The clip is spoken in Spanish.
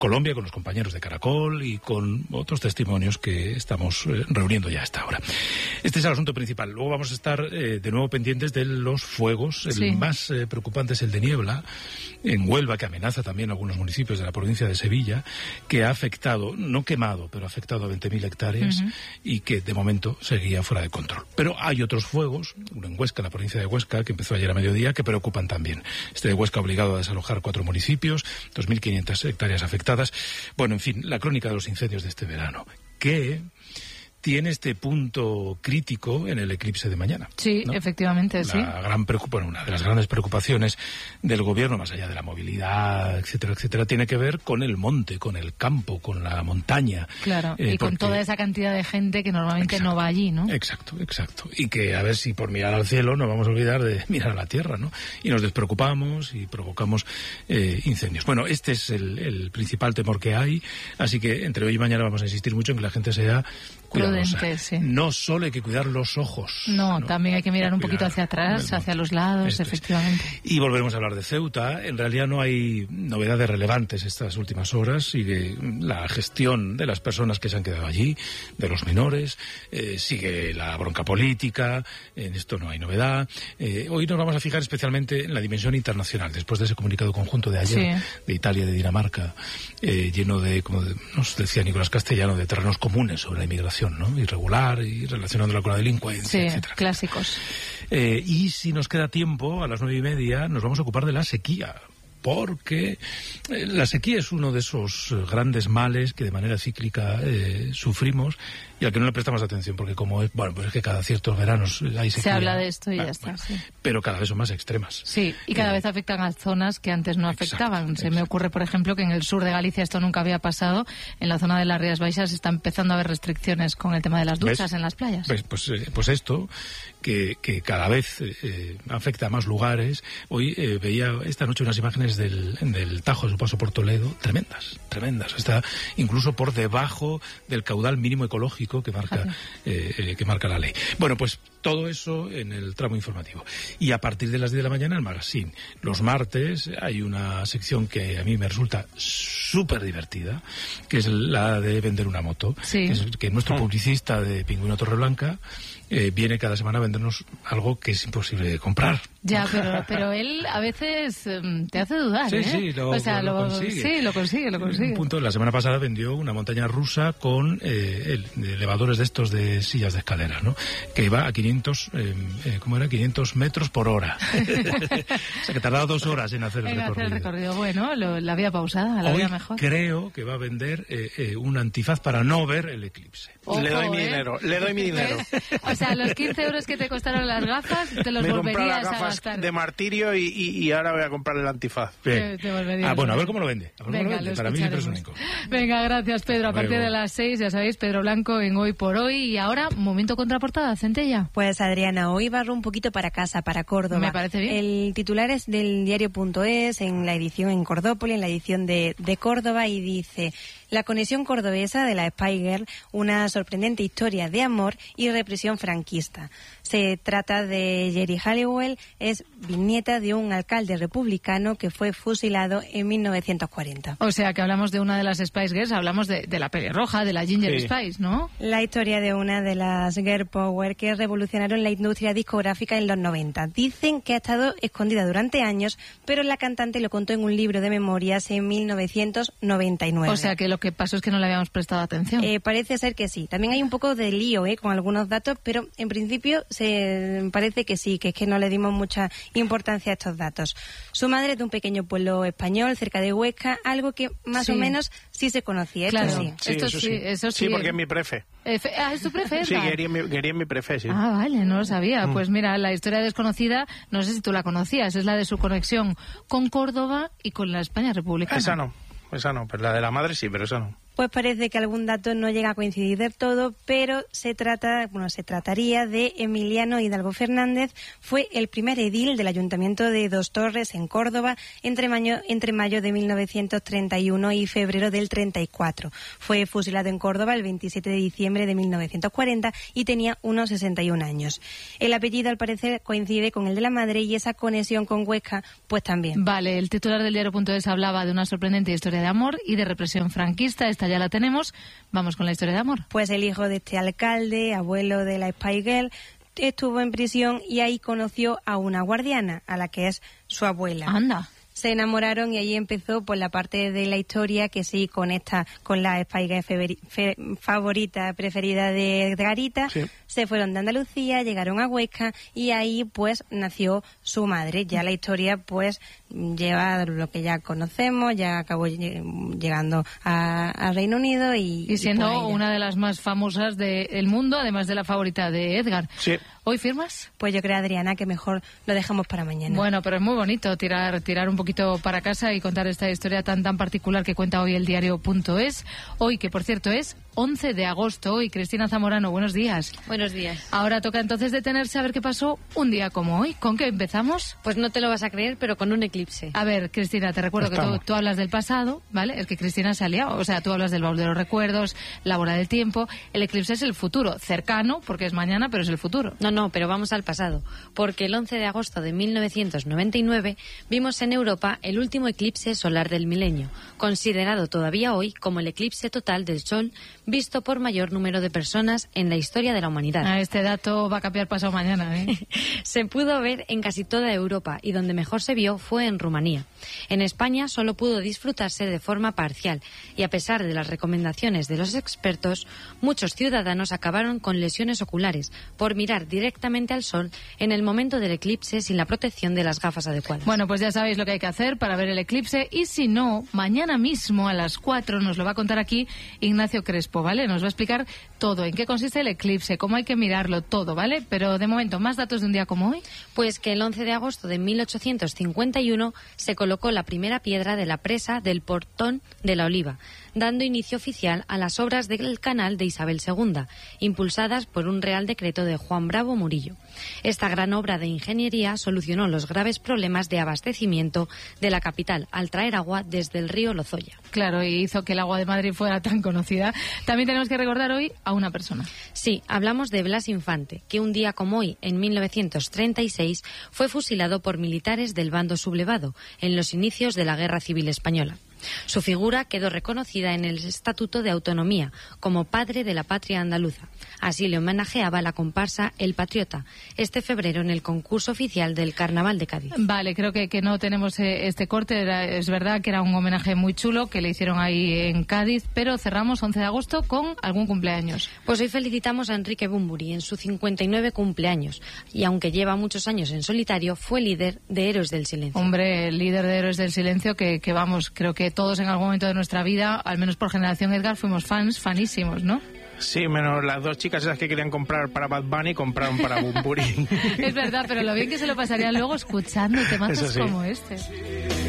Colombia, con los compañeros de Caracol y con otros testimonios que estamos reuniendo ya a esta hora. Este es el asunto principal. Luego vamos a estar de nuevo pendientes de los fuegos. El más preocupante es el de niebla en Huelva, que amenaza también algunos municipios de la provincia de Sevilla, que ha afectado, no quemado, pero ha afectado a 20.000 hectáreas y que de momento seguía fuera de control. Pero hay otros fuegos, uno en Huesca, en la provincia de Huesca, que empezó ayer a mediodía, que preocupan también. Este de Huesca ha obligado a desalojar 4 municipios, 2.500 hectáreas afectadas. Bueno, en fin, la crónica de los incendios de este verano, que tiene este punto crítico en el eclipse de mañana. Sí, ¿no? Efectivamente, Una de las grandes preocupaciones del gobierno, más allá de la movilidad, etcétera, etcétera, tiene que ver con el monte, con el campo, con la montaña. Claro, y con toda esa cantidad de gente que normalmente no va allí, ¿no? Exacto. Y que a ver si por mirar al cielo nos vamos a olvidar de mirar a la tierra, ¿no? Y nos despreocupamos y provocamos incendios. Bueno, este es el principal temor que hay, así que entre hoy y mañana vamos a insistir mucho en que la gente sea cuidadosa. Sí. No solo hay que cuidar los ojos. No, también hay que mirar un poquito hacia atrás, hacia los lados, efectivamente. Y volveremos a hablar de Ceuta. En realidad no hay novedades relevantes estas últimas horas. Sigue la gestión de las personas que se han quedado allí, de los menores, sigue la bronca política, en esto no hay novedad. Hoy nos vamos a fijar especialmente en la dimensión internacional, después de ese comunicado conjunto de ayer, de Italia y de Dinamarca, lleno de, como nos decía Nicolás Castellano, de terrenos comunes sobre la inmigración, ¿no? Irregular y relacionándola con la delincuencia, etcétera. Clásicos. Y si nos queda tiempo, a las 9:30 nos vamos a ocupar de la sequía, porque la sequía es uno de esos grandes males que de manera cíclica sufrimos y al que no le prestamos atención, porque como es, bueno, pues es que cada ciertos veranos hay sequía. Se habla de esto y ya está, pero cada vez son más extremas. Sí, y cada vez afectan a zonas que antes no afectaban. Se me ocurre, por ejemplo, que en el sur de Galicia esto nunca había pasado. En la zona de las Rías Baixas está empezando a haber restricciones con el tema de las duchas en las playas. Pues esto, que cada vez afecta a más lugares. Hoy veía esta noche unas imágenes del Tajo, de su paso por Toledo, tremendas. Está incluso por debajo del caudal mínimo ecológico que marca la ley. Bueno, pues todo eso en el tramo informativo. Y a partir de las 10 de la mañana el magazine. Los martes hay una sección que a mí me resulta súper divertida, que es la de vender una moto. Que nuestro publicista de Pingüino Torreblanca viene cada semana a vendernos algo que es imposible de comprar. Ya, pero él a veces te hace dudar, Sí, lo consigue. Sí, lo consigue. Un punto, la semana pasada vendió una montaña rusa con elevadores de estos de sillas de escalera, ¿no? Que iba a 500 metros por hora. O sea, que tardaba 2 horas en hacer el recorrido. Bueno, la vía pausada, la vía mejor. Creo que va a vender un antifaz para no ver el eclipse. Ojo, le doy mi dinero. O sea, los 15 euros que te costaron las gafas, te los volverías a gastar. De martirio y ahora voy a comprar el antifaz. Te volverías a ver cómo lo vende. Para mí siempre es único. Venga, gracias, Pedro. A partir de las 6, ya sabéis, Pedro Blanco en Hoy por Hoy. Y ahora, momento contraportada, Centella. Pues Adriana, hoy barro un poquito para casa, para Córdoba. Me parece bien. El titular es del diario.es, en la edición en Cordópoli, en la edición de Córdoba, y dice: la conexión cordobesa de la Spy Girl, una sorprendente historia de amor y represión franquista. Se trata de Geri Halliwell, es bisnieta de un alcalde republicano que fue fusilado en 1940. O sea que hablamos de una de las Spice Girls, hablamos de la pelirroja, de la Ginger Spice, ¿no? La historia de una de las girl power que revolucionaron la industria discográfica en los 90. Dicen que ha estado escondida durante años, pero la cantante lo contó en un libro de memorias en 1999. O sea que lo que pasó es que no le habíamos prestado atención. Parece ser que sí. También hay un poco de lío con algunos datos, pero en principio parece que sí, que es que no le dimos mucha importancia a estos datos. Su madre es de un pequeño pueblo español cerca de Huesca, algo que más o menos sí se conocía. Claro, Eso sí, porque es mi prefe. ¿Es tu prefe? Sí, Geri es mi prefe, sí. Ah, vale, no lo sabía. Pues mira, la historia desconocida, no sé si tú la conocías, es la de su conexión con Córdoba y con la España republicana. Esa no, pues la de la madre sí, pero esa no. Pues parece que algún dato no llega a coincidir del todo, pero se trataría de Emiliano Hidalgo Fernández. Fue el primer edil del Ayuntamiento de Dos Torres, en Córdoba, entre mayo de 1931 y febrero del 34. Fue fusilado en Córdoba el 27 de diciembre de 1940 y tenía unos 61 años. El apellido, al parecer, coincide con el de la madre y esa conexión con Huesca, pues también. Vale, el titular del diario.es hablaba de una sorprendente historia de amor y de represión franquista. Esta ya la tenemos. Vamos con la historia de amor. Pues el hijo de este alcalde, abuelo de la Spy Girl, estuvo en prisión y ahí conoció a una guardiana, a la que es su abuela. Anda. Se enamoraron y ahí empezó pues la parte de la historia que sí conecta con la Spy Girl favorita, preferida de Edgarita. Sí. Se fueron de Andalucía, llegaron a Huesca y ahí pues nació su madre. Ya la historia pues lleva lo que ya conocemos, ya acabó llegando a Reino Unido y siendo una de las más famosas del mundo, además de la favorita de Edgar. Sí. ¿Hoy firmas? Pues yo creo, Adriana, que mejor lo dejamos para mañana. Bueno, pero es muy bonito tirar un poquito para casa y contar esta historia tan particular que cuenta hoy el diario.es. Hoy, que por cierto es 11 de agosto. Y Cristina Zamorano, buenos días. Buenos días. Ahora toca entonces detenerse a ver qué pasó un día como hoy. ¿Con qué empezamos? Pues no te lo vas a creer, pero con un eclipse. A ver, Cristina, te recuerdo que tú hablas del pasado, ¿vale? Es que Cristina se ha liado. O sea, tú hablas del baúl de los recuerdos, la bola del tiempo. El eclipse es el futuro, cercano, porque es mañana, pero es el futuro. No, pero vamos al pasado. Porque el 11 de agosto de 1999 vimos en Europa el último eclipse solar del milenio, considerado todavía hoy como el eclipse total del Sol visto por mayor número de personas en la historia de la humanidad. Este dato va a cambiar pasado mañana, ¿eh? Se pudo ver en casi toda Europa y donde mejor se vio fue en Rumanía. En España solo pudo disfrutarse de forma parcial y a pesar de las recomendaciones de los expertos, muchos ciudadanos acabaron con lesiones oculares por mirar directamente al Sol en el momento del eclipse sin la protección de las gafas adecuadas. Bueno, pues ya sabéis lo que hay que hacer para ver el eclipse y si no, mañana mismo a las 4 nos lo va a contar aquí Ignacio Crespo, ¿vale? Nos va a explicar todo, en qué consiste el eclipse, cómo hay que mirarlo, todo, ¿vale? Pero de momento, ¿más datos de un día como hoy? Pues que el 11 de agosto de 1851 se colocó la primera piedra de la presa del Portón de la Oliva, dando inicio oficial a las obras del canal de Isabel II, impulsadas por un Real Decreto de Juan Bravo Murillo. Esta gran obra de ingeniería solucionó los graves problemas de abastecimiento de la capital al traer agua desde el río Lozoya. Claro, y hizo que el agua de Madrid fuera tan conocida. También tenemos que recordar hoy a una persona. Sí, hablamos de Blas Infante, que un día como hoy, en 1936, fue fusilado por militares del bando sublevado en los inicios de la Guerra Civil Española. Su figura quedó reconocida en el Estatuto de Autonomía como padre de la patria andaluza. Así le homenajeaba la comparsa El Patriota este febrero en el concurso oficial del Carnaval de Cádiz. Vale, creo que no tenemos este corte. Es verdad que era un homenaje muy chulo que le hicieron ahí en Cádiz, pero cerramos 11 de agosto con algún cumpleaños. Pues hoy felicitamos a Enrique Bunbury en su 59 cumpleaños y aunque lleva muchos años en solitario, fue líder de Héroes del Silencio. Hombre, el líder de Héroes del Silencio que vamos, creo que todos en algún momento de nuestra vida, al menos por generación Edgar, fuimos fanísimos, ¿no? Sí, menos las dos chicas esas que querían comprar para Bad Bunny, compraron para Bunbury. Es verdad, pero lo bien que se lo pasarían luego escuchando temazos como este.